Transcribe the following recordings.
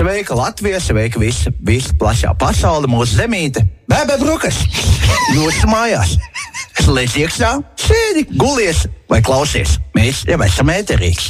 Sveika Latvija, sveika visa plašā pasaule, mūsu zemīte. Bēbē brukas, jūsu mājās. Slēdz iekšā, sēdi, gulies vai klausies. Mēs jau esam ēterīgs.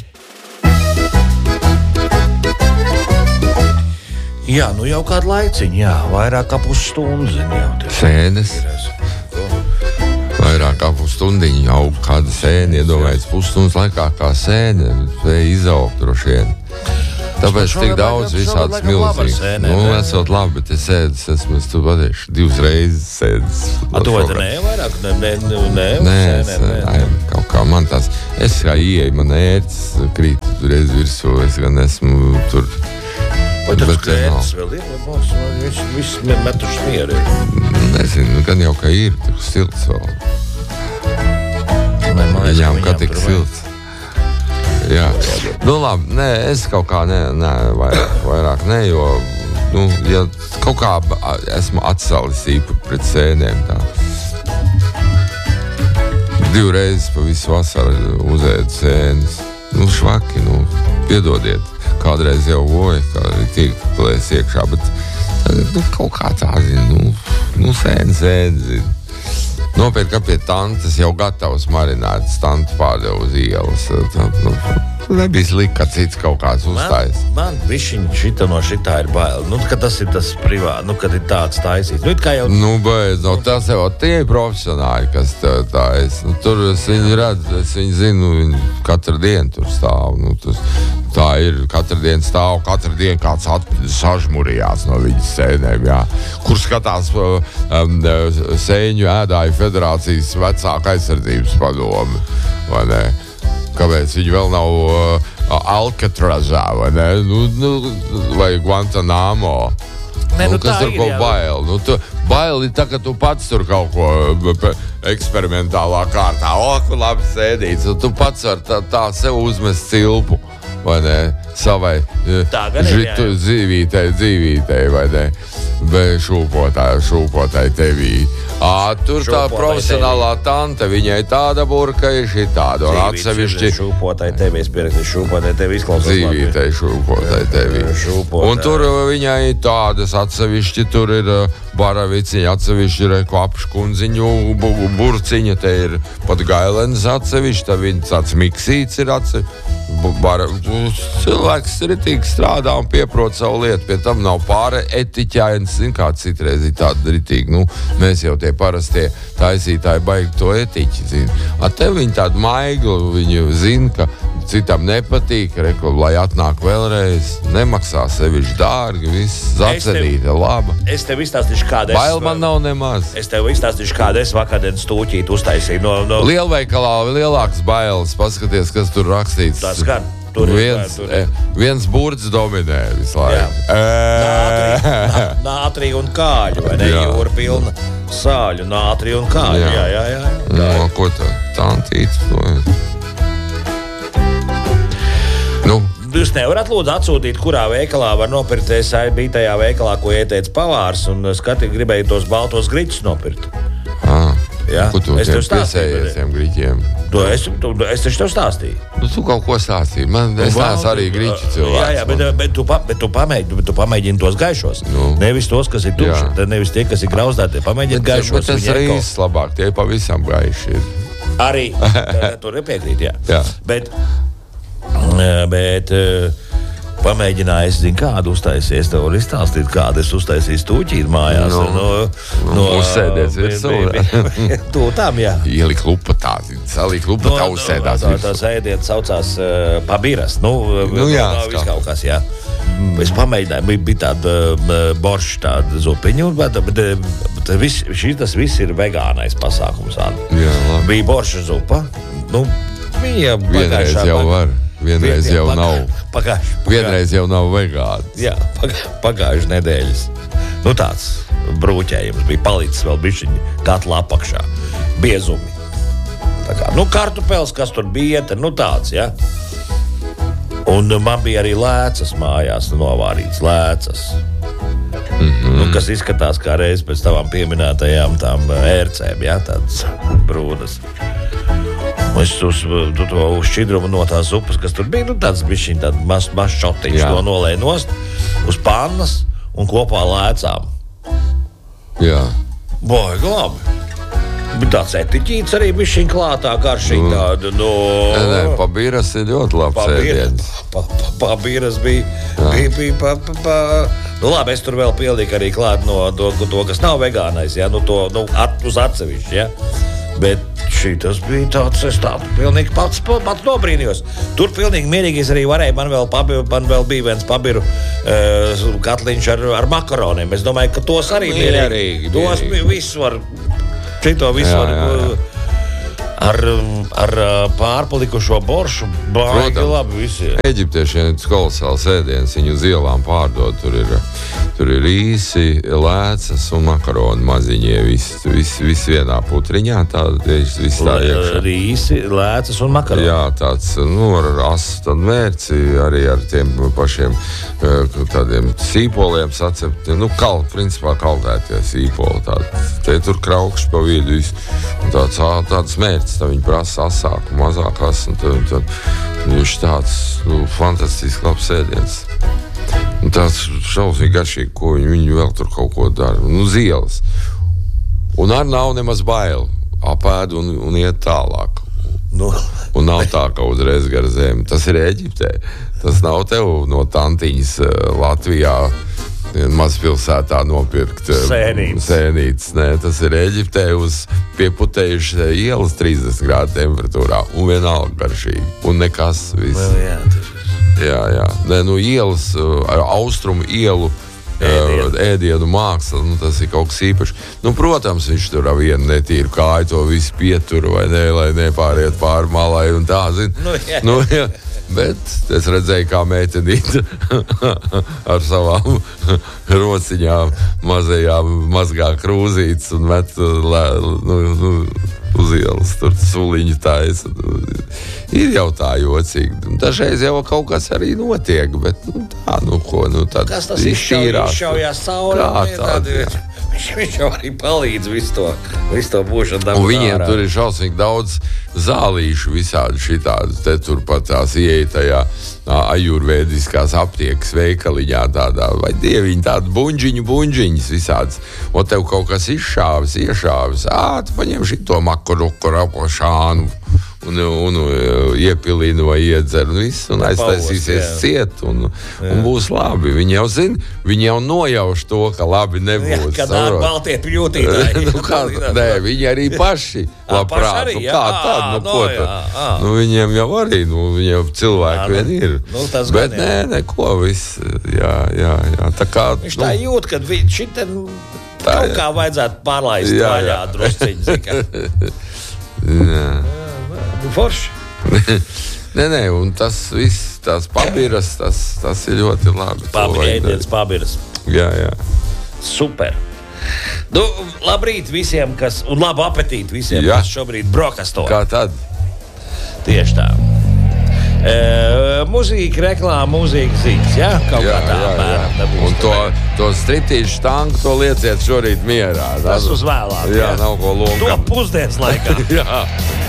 Jā, nu jau kādu laiciņu, jā, vairāk kā pusstundu, jau. Sēnes. Vairāk kā pusstundiņu jau kāda sēne, iedomājies pusstundas laikā kā sēne, spēja izaugt droši vien. Tāpēc tik daudz visādas milzīgas. Esot labi, bet es esmu, tu patieši, 2 reizes sēdes. Tu vai te vairāk? Nē, kaut kā man tās, es kā ieeju, man ērts krīt reiz virsū, es gan esmu tur. Vai tas krētas vēl ir? Viss metuši mieru ir? Nezinu, gan jau kā ir, tur silts vēl. Viņām kā tik silts. Jā. Nu labi, nē, es kaut kā vairāk ne, jo, ja kaut kā esmu atsalis īpaši pret sēnēm tā. 2 reizes pa visu vasaru uzēdu sēnes. Švaki, piedodiet. Kādreiz jau goja, kā arī tīk plēs iekšā, bet tagad, kaut kā tā, sēne. Nopērk pie tantes jau gatavs marinētas, tante pārdeva uz ielas. Nebija slikti, ka cits kaut kāds uzstājas. Man višķiņ šita no šitā ir bail. Kad tas ir tas privāti, kad ir tāds taisīts. Beidz, tas jau tie ir profesionāļi, kas tā es. Tur es viņu redzu, es viņu zinu, viņi katru dienu tur stāv. Tā ir, katru dienu stāv, katru dienu kāds sažmurījās no viņas sēnēm, jā. Kur skatās sēņu ēdāju federācijas vecāka aizsardzības padomi, vai ne? Kāpēc viņi vēl nav Alcatrazā, vai ne? Vai Guantanamo. Kas tur kaut bail? Bail ir tā, ka tu pats tur kaut ko eksperimentālā kārtā. Labi sēdīts, un tu pats var tā sev uzmest cilpu, vai ne? Savai dzīvītei, vai ne? Vai šūpotāji tevī. Tur tā profesionālā tante, viņai tāda burka ir šitāda. Un atsevišķi šūpotāji tevī, es pierakstīju šūpotāji tevī izklausās. Dzīvītei šūpotāji tevī. Un tur viņai tādas atsevišķi, tur ir baraviciņa, atsevišķi ir apškundziņu burciņa, te ir pat gailens atsevišķi, tā viņa tāds miksīts ir atsevišķi. Cilvēks ritīgi strādā un pieprot savu lietu, pie tam nav pāre etiķains, kā citreiz ir tāda ritīgi, mēs jau tie parastie taisītāji baigi to etiķi zina. Te viņi tādu maiglu, viņi zina, ka citam nepatīk, lai atnāk vēlreiz, nemaksā sevišķi dārgi, viss zacerīta, laba. Es tev izstāstīšu, kāda bail man nav nemaz. Es tev izstāstīšu, kāda es vakardien stūķīt uztaisīju. No... Lielveikalā lielāks bailes, paskaties, kas tur rakstīts. Tas gan. Viens burts dominē visu laiku. Nātrija un kāļu, vai ne? Jūra pilna sāļu, nātrija un kāļu. Jā. Ko tā? Tantīts to ir. Jūs nevarat lūdzu atsūtīt, kurā veikalā var nopirkt. Es biju tajā veikalā, ko ieteica pavārs, un gribēju tos baltos griķus nopirkt. Ko tu piesējies tiem griķiem? Es taču tev stāstīju. Tu kaut ko stāstīji. Es tās arī griķi cilvēks. Jā, bet tu pamēģini tos gaišos. Nevis tos, kas ir tukši. Nevis tie, kas ir grauzdāti. Pamēģini gaišos. Bet tas reizes labāk. Tie pavisam gaiši ir. Arī. Tur ir piekrīt, jā. Bet pamēģināju, es zinu, kādu uztaisies. Tev var izstāstīt, kādu es uztaisīju stūķīt mājās. Uzsēdies virsū. Tām, jā. Ielikt lupatā, salikt lupatā, uzsēdās virsū. Tās ēdiet saucās pabiras. Jā, viss kaut kas, jā. Es pamēģināju, bija tāda borša, tāda zupiņa, bet tas viss ir vegānais pasākums. Jā, labi. Bija borša zupa. Vienreiz jau var. Vienreiz jau nav. Vienreiz jau nav vegāns. Jā, pagājušas nedēļas. Tāds brūķējums bija palicis vēl bišķiņi katla apakšā. Biezumi. Kartupeles, kas tur bija, tāds, jā. Un man bija arī lēcas mājās, novārīts lēcas. Kas izskatās kā reiz pēc tavām pieminētajām tām ērcēm, jā, tādas brūnas. Es to šķidrumu no tās zupas, kas tur bija, tāds bišķiņ, tāds mazs šotiņš, to nolēja nost uz pannas un kopā lēcām. Jā. Baigi labi. Bet tāds etiķīts arī bišķiņ klātā garšīgi tādu, Pabīras ir ļoti labs ēdiens. Pabīras bija. Labi, es tur vēl pieliku arī klāt no to, kas nav vegānais, ja, uz atsevišķi, ja. Bet šitas bija tāds, es tādu pilnīgi pats nobrīnījos. Tur pilnīgi mierīgi es arī varēju, man vēl bija viens pabiru katliņš ar makaroniem. Es domāju, ka tos arī mierīgi. Tos visu var, šito visu var ar pārpalikušo boršu, baigi labi visiem. Eģiptiešiem ir kolosāls ēdiens, viņu uz ielām pārdod, tur ir rīsi, lēcas un makaroni maziņie, viss vienā putriņā, viss tā iekšā. Rīsi, lēcas un makaroni. Jā, tāds, ar asu tad mērci, arī ar tiem pašiem tādiem sīpoliem sacepti, principā kaldētie sīpoli, te tur kraukšs pa vidu, un tāds mērcis, tā viņi prasa asāku, mazākās, un tad viņš tāds fantastisks labs ēdiens. Un tāds šausmīgi garšīgi, ko viņi vēl tur kaut ko dara. Uz ielas. Un arī nav nemaz bail. Apēd un iet tālāk. Un nav tā, ka uzreiz gar zemi. Tas ir Eģiptē. Tas nav tev no tantiņas Latvijā mazpilsētā nopirkt sēnītes. Nē, tas ir Eģiptē uz pieputējuši ielas 30 grādu temperatūrā. Un vienalga garšīgi. Un nekas viss. Jā. Nē, ielas, austrumu ielu ēdienu māksla, tas ir kaut kas īpašs. Protams, viņš tur ar vienu netīru kāju to visu pieturu, vai ne, lai nepāriet pāri malai un tā, jā. Bet es redzēju, kā meitenīte ar savām rociņām mazgā krūzītes un met uz ielas, tur suliņu taisa. Ir jau tā jocīgi. Dažreiz jau kaut kas arī notiek, bet tad kas tas izšaujās cauri? Viņš jau arī palīdz visu to būšanu dabūt. Un viņiem tur ir šausmīgi daudz zālīšu visādi šitādi. Te tur pat tās ieeja tajā ajurvēdiskās aptiekas veikaliņā tādā, vai dieviņi tādi buņģiņas visādas. Un tev kaut kas iešāvis. Tu paņem šito makaruku rapošānu un iepilinu vai iedzer un viss, un aiztaisīsies ciet, un būs labi. Viņi jau zina, viņi jau nojauš to, ka labi nebūs. Kad baltie pļūtītāji. Nē, viņi arī paši labprāt. Kā tad? Viņiem jau arī, viņiem cilvēki vien ir. Bet nē, neko, viss, jā. Tā kā... Viņš tā jūt, kad šitā kaut kā vajadzētu pārlaist vaļā drusciņi. Forši. Nē, un tas viss, tās pabiras, tas ir ļoti labi. Pabiras. Jā. Super. Labrīt visiem, un labu apetīti visiem, kas šobrīd brokasto. Kā tad? Tieši tā. Mūzika, reklāma, mūzika, zīks, jā? Kaut kā tā apmēram. Un to stritīšu tanku, to lieciet šorīt mierā. Tas uz vēlāk. Jā, nav ko lomkam. To pusdienas laikā. Jā.